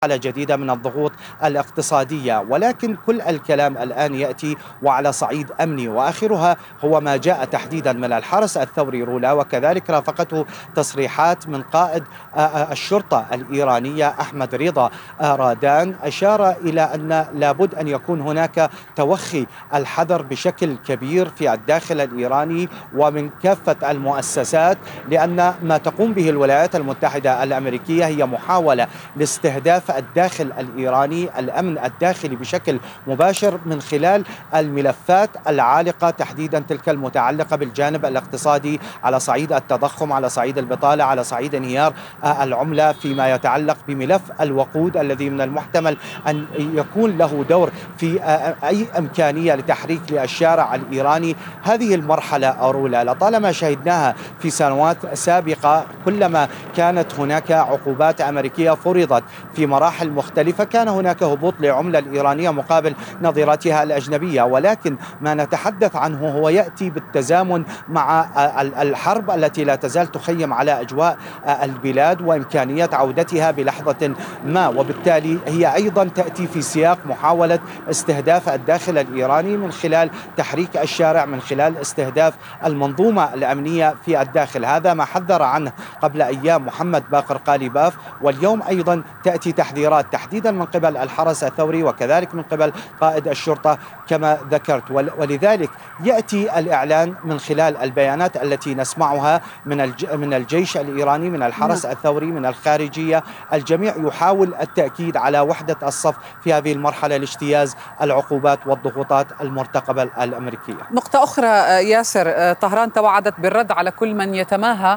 مرحلة جديدة من الضغوط الاقتصادية، ولكن كل الكلام الآن يأتي وعلى صعيد أمني، وآخرها هو ما جاء تحديدا من الحرس الثوري رولا، وكذلك رافقته تصريحات من قائد الشرطة الإيرانية أحمد رضا رادان، أشار إلى أن لابد أن يكون هناك توخي الحذر بشكل كبير في الداخل الإيراني ومن كافة المؤسسات، لأن ما تقوم به الولايات المتحدة الأمريكية هي محاولة لاستهداف الداخل الإيراني، الأمن الداخلي بشكل مباشر من خلال الملفات العالقة، تحديدا تلك المتعلقة بالجانب الاقتصادي على صعيد التضخم، على صعيد البطالة، على صعيد انهيار العملة، فيما يتعلق بملف الوقود الذي من المحتمل أن يكون له دور في أي إمكانية لتحريك للشارع الإيراني. هذه المرحلة أرولا لطالما شهدناها في سنوات سابقة، كلما كانت هناك عقوبات أمريكية فرضت في مراحل مختلفة كان هناك هبوط للعملة الإيرانية مقابل نظيرتها الأجنبية، ولكن ما نتحدث عنه هو يأتي بالتزامن مع الحرب التي لا تزال تخيم على أجواء البلاد وإمكانية عودتها بلحظة ما، وبالتالي هي أيضا تأتي في سياق محاولة استهداف الداخل الإيراني من خلال تحريك الشارع، من خلال استهداف المنظومة الأمنية في الداخل. هذا ما حذر عنه قبل أيام محمد باقر قاليباف، واليوم أيضا تأتي تحذيرات تحديدا من قبل الحرس الثوري وكذلك من قبل قائد الشرطة كما ذكرت، ولذلك يأتي الإعلان من خلال البيانات التي نسمعها من الجيش الإيراني، من الحرس الثوري، من الخارجية. الجميع يحاول التأكيد على وحدة الصف في هذه المرحلة لاجتياز العقوبات والضغوطات المرتقبة الأمريكية. نقطة أخرى ياسر، طهران توعدت بالرد على كل من يتماهى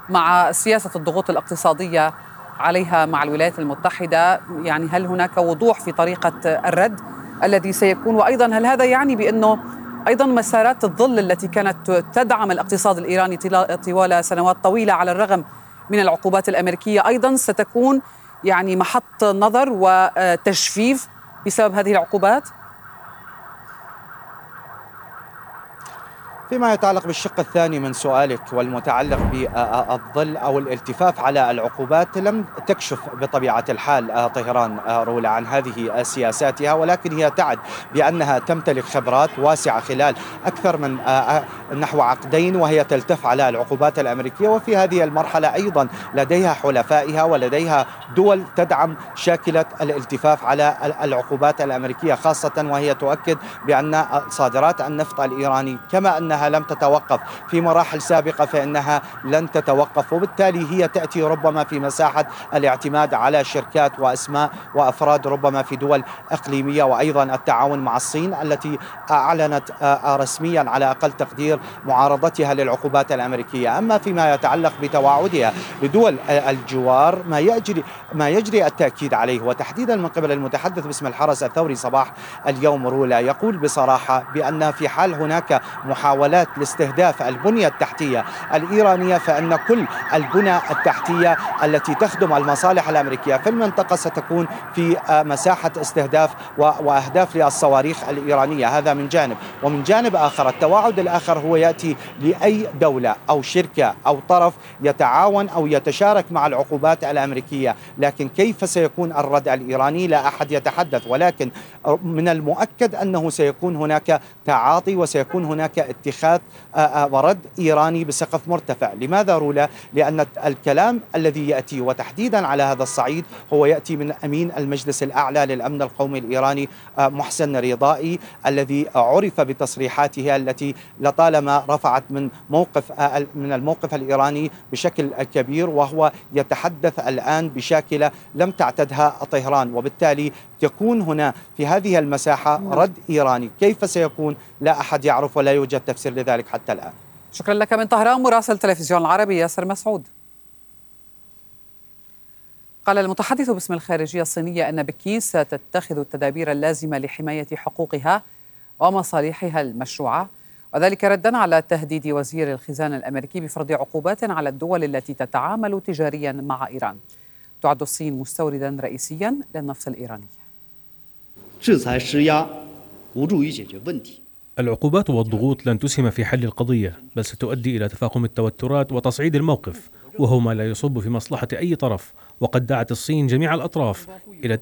مع سياسة الضغوط الاقتصادية عليها مع الولايات المتحدة. يعني هل هناك وضوح في طريقة الرد الذي سيكون؟ وأيضا هل هذا يعني بأنه أيضا مسارات الظل التي كانت تدعم الاقتصاد الإيراني طوال سنوات طويلة على الرغم من العقوبات الأمريكية أيضا ستكون يعني محط نظر وتجفيف بسبب هذه العقوبات؟ فيما يتعلق بالشق الثاني من سؤالك والمتعلق بالظل أو الالتفاف على العقوبات، لم تكشف بطبيعة الحال طهران رولا عن هذه سياساتها، ولكن هي تعد بأنها تمتلك خبرات واسعة خلال أكثر من نحو عقدين وهي تلتف على العقوبات الأمريكية، وفي هذه المرحلة أيضا لديها حلفائها ولديها دول تدعم شاكلة الالتفاف على العقوبات الأمريكية، خاصة وهي تؤكد بأن صادرات النفط الإيراني كما أنها لم تتوقف في مراحل سابقة فإنها لن تتوقف، وبالتالي هي تأتي ربما في مساحة الاعتماد على شركات وأسماء وأفراد ربما في دول إقليمية، وأيضا التعاون مع الصين التي أعلنت رسميا على أقل تقدير معارضتها للعقوبات الأمريكية. أما فيما يتعلق بتواعدها لدول الجوار، ما يجري التأكيد عليه، وتحديدا من قبل المتحدث باسم الحرس الثوري صباح اليوم رولا يقول بصراحة بأن في حال هناك محاولات لاستهداف البنية التحتية الإيرانية فإن كل البنى التحتية التي تخدم المصالح الأمريكية في المنطقة ستكون في مساحة استهداف وأهداف للصواريخ الإيرانية. هذا من جانب، ومن جانب آخر التواعد الآخر هو يأتي لأي دولة أو شركة أو طرف يتعاون أو يتشارك مع العقوبات الأمريكية، لكن كيف سيكون الرد الإيراني لا أحد يتحدث، ولكن من المؤكد أنه سيكون هناك تعاطي وسيكون هناك اتخاذ ورد إيراني بسقف مرتفع. لماذا رولا؟ لأن الكلام الذي يأتي وتحديدا على هذا الصعيد هو يأتي من أمين المجلس الأعلى للأمن القومي الإيراني محسن رضائي، الذي عرف بتصريحاته التي لطالما رفعت من الموقف الإيراني بشكل كبير، وهو يتحدث الآن بشاكلة لم تعتدها طهران، وبالتالي يكون هنا في هذه المساحة رد إيراني. كيف سيكون لا أحد يعرف ولا يوجد تفسير لذلك حتى الآن. شكرا لك من طهران مراسل تلفزيون العربي ياسر مسعود. قال المتحدث باسم الخارجية الصينية أن بكين ستتخذ التدابير اللازمة لحماية حقوقها ومصالحها المشروعة، وذلك ردا على تهديد وزير الخزانة الأمريكي بفرض عقوبات على الدول التي تتعامل تجاريا مع إيران. تعد الصين مستوردا رئيسيا للنفط الإيراني. العقوبات والضغوط لن تسهم في حل القضية، بل ستؤدي إلى تفاقم التوترات وتصعيد الموقف، وهو ما لا يصب في مصلحة أي طرف وقد دعت الصين جميع الأطراف إلى